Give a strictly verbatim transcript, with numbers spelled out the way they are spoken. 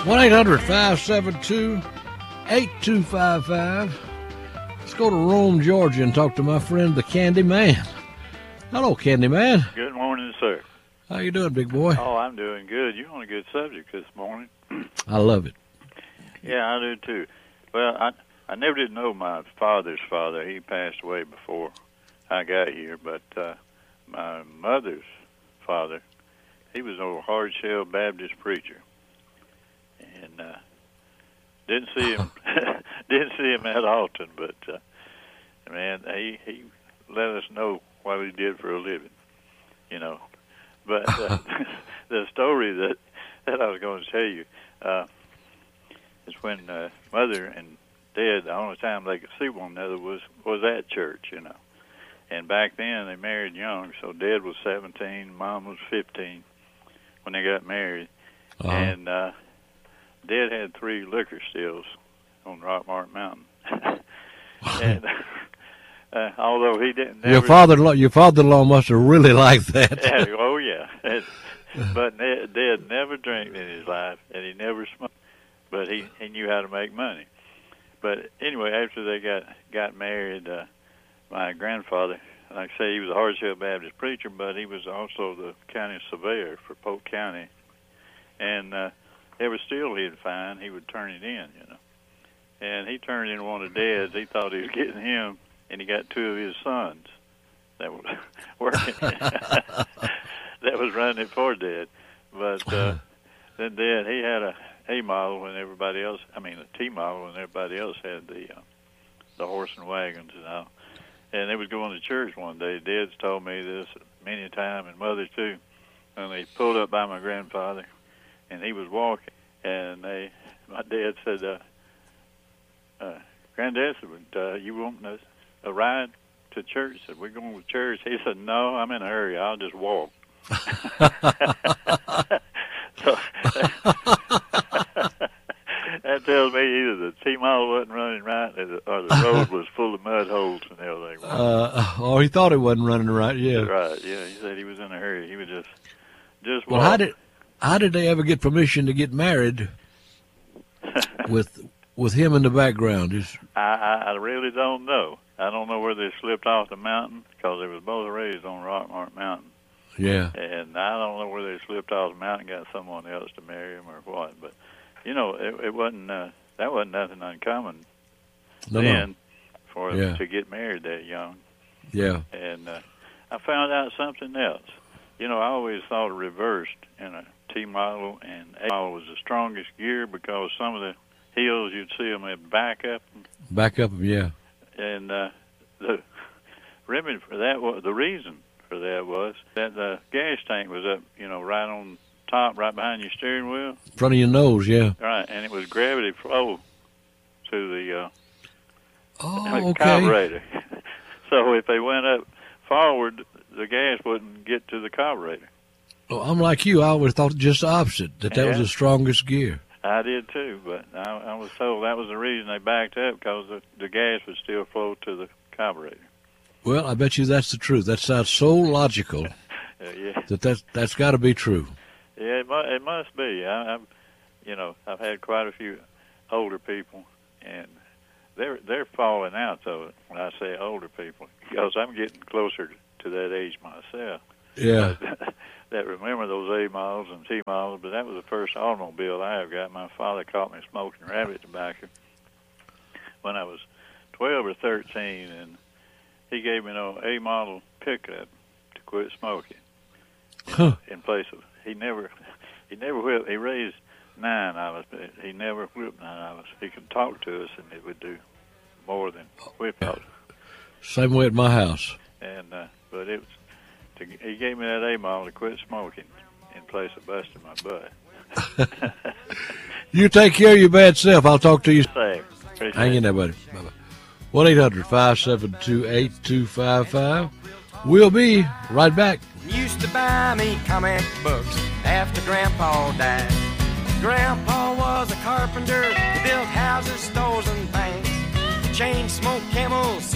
one eight hundred five seven two eight two five five. Let's go to Rome, Georgia, and talk to my friend, the Candy Man. Hello, Candy Man. Good morning, sir. How you doing, big boy? Oh, I'm doing good. You're on a good subject this morning. I love it. Yeah, I do too. Well, I I never did know my father's father. He passed away before I got here, but uh, my mother's father, he was an old hard-shell Baptist preacher, and uh, didn't see him didn't see him that often. But uh, man, he he let us know what he did for a living, you know. But uh, the story that that I was going to tell you uh, is when uh, Mother and Dad, the only time they could see one another was was at church, you know. And back then they married young, so Dad was seventeen, Mom was fifteen when they got married. Uh-huh. And uh, Dad had three liquor stills on Rockmart Mountain. and uh, although he didn't, never, your father-in-law, your father-in-law must have really liked that. yeah, oh yeah. And, but Dad never drank in his life, and he never smoked. But he, he knew how to make money. But anyway, after they got got married, uh, my grandfather, like I say, he was a hard-shell Baptist preacher, but he was also the county surveyor for Polk County. And uh, every steel he'd find, he would turn it in, you know. And he turned in one of Dad's. He thought he was getting him, and he got two of his sons that were working. That was running it for Dad. But uh, then Dad, he had a A model when everybody else, I mean a T model when everybody else had the uh, the horse and wagons and all. And they was going to church one day. Dad's told me this many times, and Mother too. And they pulled up by my grandfather, and he was walking. And they, my dad said, uh, uh, Granddad said, uh, you want a, a ride to church? I said, we're going to church. He said, no, I'm in a hurry. I'll just walk. So that tells me either the T-model wasn't running right or the road was full of mud holes and everything. Uh, oh, he thought it wasn't running right, yeah. Right, yeah. He said he was in a hurry. He would just, just walk. Well, how did, how did they ever get permission to get married with with him in the background? Just... I, I, I really don't know. I don't know where they slipped off the mountain because they was both raised on Rockmart Mountain. Yeah. And I don't know where they slipped off the mountain and got someone else to marry him or what. But, you know, it, it wasn't, uh, that wasn't nothing uncommon no, then no. for yeah. them to get married that young. Yeah. And uh, I found out something else. You know, I always thought it reversed in a T model, and A model was the strongest gear because some of the hills you'd see them at back up. Back up, yeah. And uh, the remedy for that was, the reason for that was that the gas tank was up, you know, right on top, right behind your steering wheel. In front of your nose, yeah. Right, and it was gravity flow to the uh, oh, okay. carburetor. So if they went up forward, the gas wouldn't get to the carburetor. Well, I'm like you. I always thought just the opposite, that that yeah. was the strongest gear. I did too, but I, I was told that was the reason they backed up, because the, the gas would still flow to the carburetor. Well, I bet you that's the truth. That sounds so logical uh, yeah. that that's, that's got to be true. Yeah, it, mu- it must be. I, I've, you know, I've had quite a few older people, and they're they're falling out of it when I say older people, because I'm getting closer to that age myself. Yeah. But, that remember those A models and T models, but that was the first automobile I ever got. My father caught me smoking rabbit tobacco when I was twelve or thirteen, and he gave me an old A model pickup to quit smoking. Huh. In place of he never he never whipped. He raised nine of us, but he never whipped nine of us. He could talk to us, and it would do more than whip us. Same way at my house. And uh, but it was. To, he gave me that A model to quit smoking in place of busting my butt. You take care of your bad self. I'll talk to you. Same. Hang in there, buddy. Bye-bye. one eight hundred five seven two eight two five five. We'll be right back. Used to buy me comic books after Grandpa died. Grandpa was a carpenter. He built houses, stores, and things. Chain smoked camels.